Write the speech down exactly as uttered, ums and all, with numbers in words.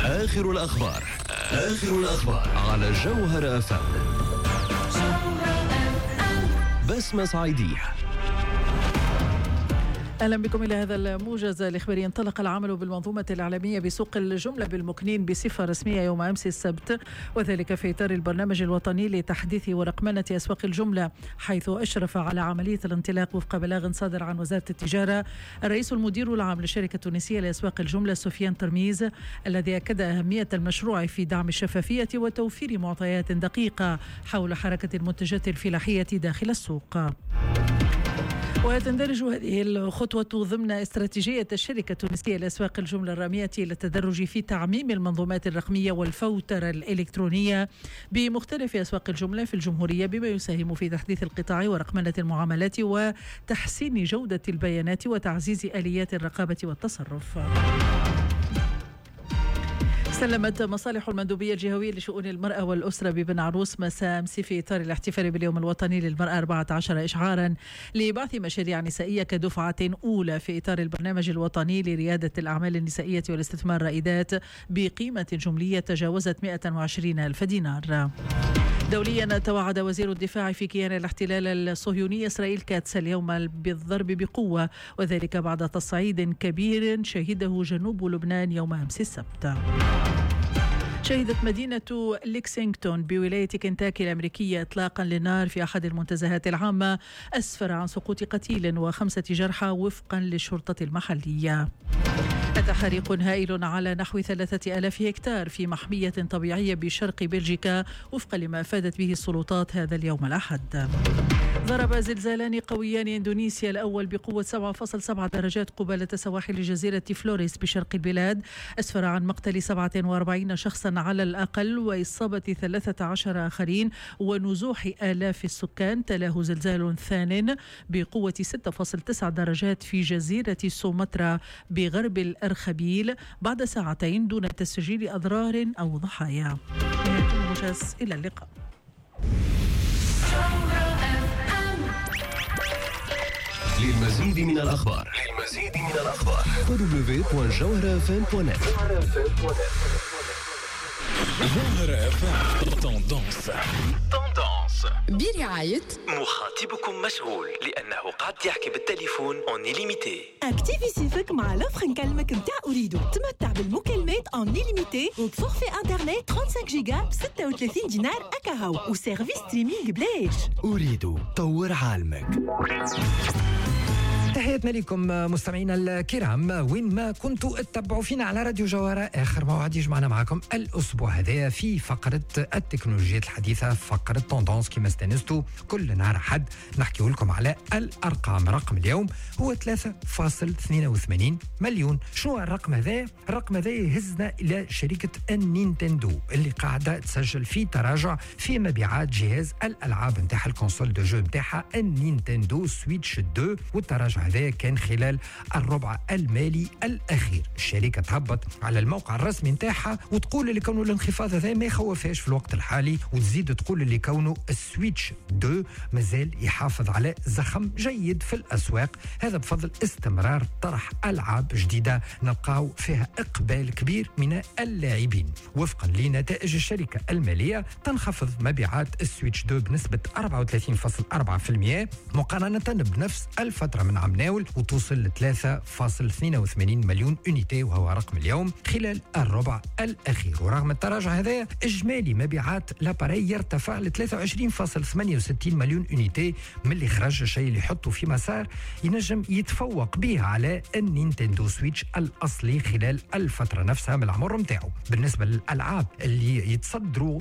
آخر الأخبار آخر الأخبار على جوهر أف أم. بسمة صعيدية. أهلا بكم إلى هذا الموجز الإخباري. انطلق العمل بالمنظومة الإعلامية بسوق الجملة بالمكنين بصفة رسمية يوم أمس السبت، وذلك في إطار البرنامج الوطني لتحديث ورقمنة أسواق الجملة، حيث أشرف على عملية الانطلاق وفق بلاغ صادر عن وزارة التجارة الرئيس المدير العام للشركة التونسية لأسواق الجملة سفيان ترميز، الذي أكد أهمية المشروع في دعم الشفافية وتوفير معطيات دقيقة حول حركة المنتجات الفلاحية داخل السوق. وتندرج هذه الخطوة ضمن استراتيجية الشركة التونسية لأسواق الجملة الرامية إلى التدرج في تعميم المنظومات الرقمية والفوترة الإلكترونية بمختلف أسواق الجملة في الجمهورية، بما يساهم في تحديث القطاع ورقمنة المعاملات وتحسين جودة البيانات وتعزيز آليات الرقابة والتصرف. سلمت مصالح المندوبية الجهوية لشؤون المرأة والأسرة ببن عروس مساء أمس في إطار الاحتفال باليوم الوطني للمرأة أربعة عشر إشعارا لبعث مشاريع نسائية كدفعة أولى في إطار البرنامج الوطني لريادة الأعمال النسائية والاستثمار الرائدات بقيمة جملية تجاوزت مئة وعشرين ألف دينار. دوليا، توعد وزير الدفاع في كيان الاحتلال الصهيوني إسرائيل كاتس اليوم بالضرب بقوة، وذلك بعد تصعيد كبير شهده جنوب لبنان يوم أمس السبت. شهدت مدينة ليكسينغتون بولاية كنتاكي الأمريكية إطلاقا للنار في أحد المنتزهات العامة أسفر عن سقوط قتيل وخمسة جرحى وفقا للشرطة المحلية. أتى حريق هائل على نحو ثلاثة آلاف هكتار في محمية طبيعية بشرق بلجيكا وفقا لما أفادت به السلطات هذا اليوم الأحد. ضرب زلزالان قويان إندونيسيا الأول بقوة سبعة فاصلة سبعة درجات قبالة سواحل جزيرة فلوريس بشرق البلاد، أسفر عن مقتل سبعة وأربعين شخصا على الأقل وإصابة ثلاثة عشر آخرين ونزوح آلاف السكان. تلاه زلزال ثان بقوة ستة فاصلة تسعة درجات في جزيرة سومطرة بغرب الأرخبيل بعد ساعتين دون تسجيل أضرار أو ضحايا. إلى اللقاء. للمزيد من الأخبار للمزيد من الأخبار دبليو دوت جوهر اف ام دوت نت. جوهر اف ام توندونس توندونس برعاية مخاطبكم مشغول لأنه قد يحكي بالتليفون اون ليميتي. اكتيفي سيفك مع لوفر نكلمك نتاع أريدو. تمتع بالمكالمات اون ليميتي وبفورفي انترنت خمسة وثلاثين جيجا ب ستة وثلاثين دينار أكاهو وسيرفيس ستريمينغ بلاش. أريدو، طور عالمك. تحياتنا لكم مستمعينا الكرام وين ما كنتوا اتبعوا فينا على راديو جوهرة. آخر موعد يجمعنا معكم الأسبوع هذا في فقرة التكنولوجيات الحديثة، فقرة توندونس كما استنستوا كل نهار أحد نحكي لكم على الأرقام. رقم اليوم هو ثلاثة فاصلة اثنين وثمانين مليون. شنو الرقم هذا؟ الرقم هذا يهزنا إلى شركة النينتندو اللي قاعدة تسجل في تراجع في مبيعات جهاز الألعاب نتاعها الكونسول دو جو نتاعها النينتندو سويتش اثنين، والتراجع هذا كان خلال الربع المالي الأخير. الشركة تهبط على الموقع الرسمي نتاعها وتقول اللي كونه الانخفاض هذا ما يخوفهاش في الوقت الحالي، وتزيد تقول اللي كونه السويتش اثنين مازال يحافظ على زخم جيد في الأسواق، هذا بفضل استمرار طرح ألعاب جديدة نلقاو فيها إقبال كبير من اللاعبين. وفقا لنتائج الشركة المالية تنخفض مبيعات السويتش اثنين بنسبة أربعة وثلاثين فاصلة أربعة بالمئة مقارنة بنفس الفترة من عام ناول، وتوصل ل ثلاثة فاصلة اثنين وثمانين مليون يونيتي وهو رقم اليوم خلال الربع الأخير. ورغم التراجع هذا إجمالي مبيعات لاباري يرتفع ل ثلاثة وعشرين فاصلة ثمانية وستين مليون يونيتي، من اللي خرج الشيء اللي يحطوا في مسار ينجم يتفوق به على النينتندو سويتش الأصلي خلال الفترة نفسها من العمر متاعه. بالنسبة للألعاب اللي يتصدروا